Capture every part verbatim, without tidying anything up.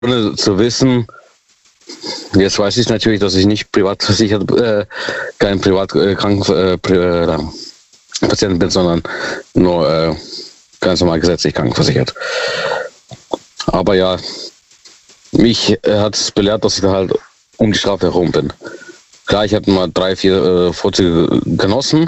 ohne zu wissen, jetzt weiß ich natürlich, dass ich nicht privat versichert, äh, kein privat äh, Krankenpatient äh, bin, sondern nur äh, ganz normal gesetzlich krankenversichert. Aber ja, mich äh, hat es belehrt, dass ich da halt um die Strafe herum bin. Klar, ich hatte mal drei, vier äh, Vorzüge genossen,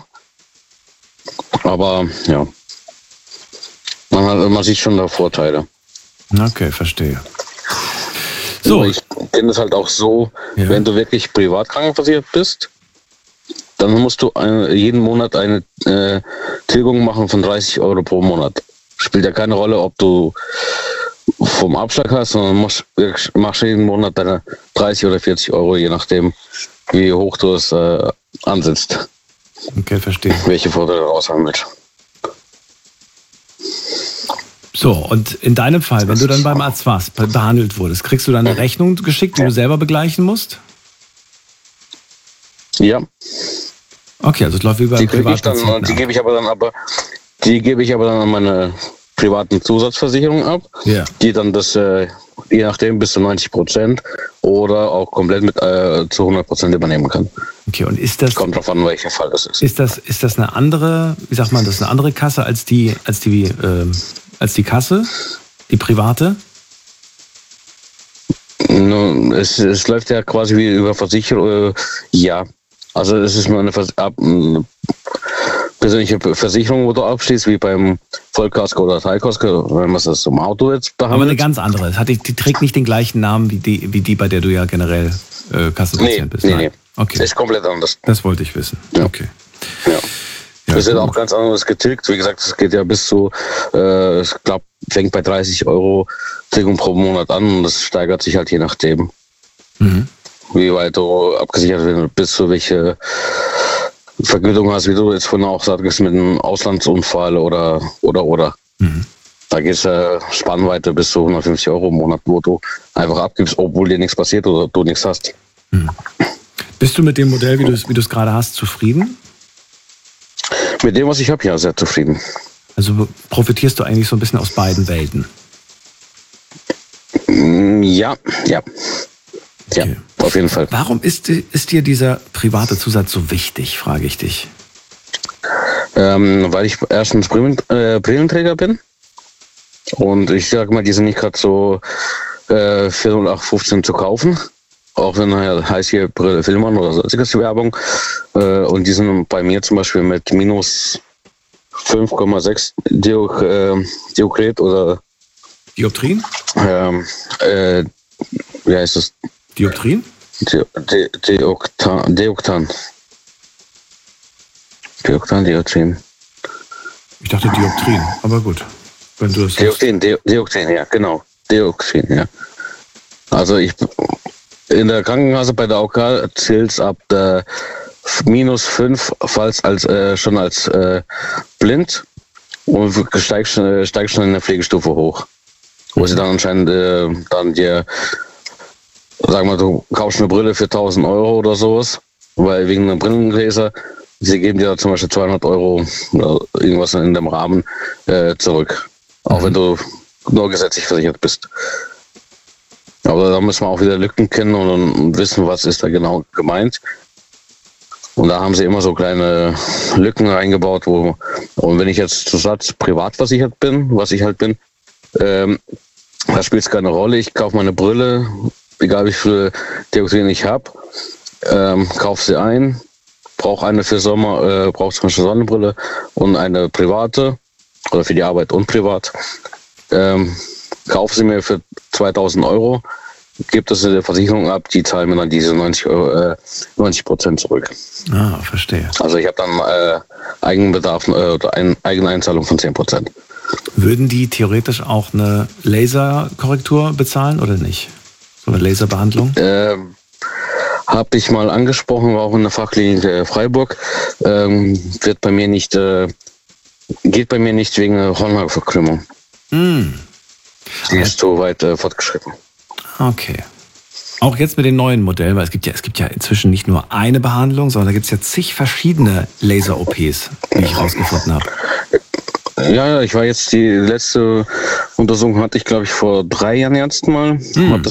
aber ja, man, hat, man sieht schon da Vorteile. Okay, verstehe. So. Ich kenne es halt auch so, ja. wenn du wirklich privat krankenversichert bist, dann musst du eine, jeden Monat eine äh, Tilgung machen von dreißig Euro pro Monat. Spielt ja keine Rolle, ob du vom Abschlag hast, sondern musst, machst jeden Monat deine dreißig oder vierzig Euro, je nachdem, wie hoch du es äh, ansetzt. Okay, verstehe. Welche Vorteile du raushaben willst. So, und in deinem Fall, wenn du dann beim Arzt warst, behandelt wurdest, kriegst du dann eine Rechnung geschickt, die du selber begleichen musst? Ja. Okay, also es läuft wie beim Privatpatienten. Die gebe ich aber dann aber, die gebe ich aber dann an meine privaten Zusatzversicherung ab, ja. die dann das, äh, je nachdem, bis zu neunzig Prozent oder auch komplett mit äh, zu hundert Prozent übernehmen kann. Okay, und ist das... Kommt drauf an, welcher Fall das ist. Ist das, ist das eine andere, wie sagt man, das ist eine andere Kasse als die, als die, äh, als die Kasse, die private? Es, es läuft ja quasi wie über Versicherung, äh, ja. Also es ist nur eine, Vers- ab, eine persönliche Versicherung, wo du abschließt, wie beim Vollkasko oder Teilkasko, wenn man das zum Auto jetzt behandelt. Aber eine ganz andere. Es hat, die, die trägt nicht den gleichen Namen wie die, wie die, bei der du ja generell äh, Kassenpatient nee, bist. Nee, Nein. nee. Okay. Das ist komplett anders. Das wollte ich wissen. Ja. Okay. Ja. Ja, das ist gut. auch ganz anderes getilgt. Wie gesagt, es geht ja bis zu, äh, ich glaube, fängt bei dreißig Euro Tilgung pro Monat an und das steigert sich halt je nachdem, Mhm. wie weit du abgesichert bist, du welche Vergütung hast, wie du jetzt vorhin auch sagst, mit einem Auslandsunfall oder, oder, oder. Mhm. Da geht es äh, Spannweite bis zu hundertfünfzig Euro im Monat, wo du einfach abgibst, obwohl dir nichts passiert oder du nichts hast. Mhm. Bist du mit dem Modell, wie du es wie du es gerade hast, zufrieden? Mit dem, was ich habe, ja, sehr zufrieden. Also profitierst du eigentlich so ein bisschen aus beiden Welten? Ja, ja. Ja, Okay. auf jeden Fall. Warum ist, ist dir dieser private Zusatz so wichtig, frage ich dich? Ähm, weil ich erstens Brillen, äh, Brillenträger bin. Und ich sage mal, die sind nicht gerade so äh, für null acht fünfzehn zu kaufen. Auch wenn er heißt hier Brille Filmern oder sonstiges Werbung. Äh, und die sind bei mir zum Beispiel mit minus fünf Komma sechs Diok, äh, Diokret oder Dioptrien? ähm, äh, wie heißt das? Dioptrien? Di- Di- Deoktan. Deoktan. Deoktan, Dioptrien. Ich dachte Dioptrien, aber gut. Wenn du das Deoktin, De- Deoktin, ja, genau. Deoktin, ja. Also ich in der Krankenkasse bei der A O K zählt es ab der minus fünf, falls als äh, schon als äh, blind und steigt schon, steigt schon in der Pflegestufe hoch. Wo sie dann anscheinend äh, dann dir, sagen wir, du kaufst eine Brille für tausend Euro oder sowas, weil wegen einer Brillengläser, sie geben dir zum Beispiel zweihundert Euro oder irgendwas in dem Rahmen äh, zurück. Auch mhm. wenn du nur gesetzlich versichert bist. Aber da müssen wir auch wieder Lücken kennen und wissen, was ist da genau gemeint. Und da haben sie immer so kleine Lücken reingebaut, wo, und wenn ich jetzt zu Satz privat versichert bin, was ich halt bin, ähm, da spielt es keine Rolle. Ich kaufe meine Brille, egal wie viele Dioptrien ich habe, ähm, kaufe sie ein, brauche eine für Sommer, äh, brauche zum Beispiel Sonnenbrille und eine private, oder für die Arbeit und privat. Ähm, kaufe sie mir für zweitausend Euro, gibt es eine Versicherung ab, die zahlen mir dann diese neunzig Euro, äh, neunzig Prozent zurück. Ah, verstehe. Also ich habe dann äh, Eigenbedarf äh, oder eine eigene Einzahlung von zehn Prozent. Würden die theoretisch auch eine Laserkorrektur bezahlen oder nicht? So eine Laserbehandlung? Ähm, habe ich mal angesprochen, war auch in der Fachklinik äh, Freiburg. Ähm, wird bei mir nicht, äh, geht bei mir nicht wegen Hornhautverkrümmung. Mm. Die ist so weit äh, fortgeschritten. Okay. Auch jetzt mit den neuen Modellen, weil es gibt ja, es gibt ja inzwischen nicht nur eine Behandlung, sondern da gibt es ja zig verschiedene Laser-O Ps, wie ich rausgefunden habe. Ja, ja, ich war jetzt, die letzte Untersuchung hatte ich, glaube ich, vor drei Jahren erst mal. Hm. Hab das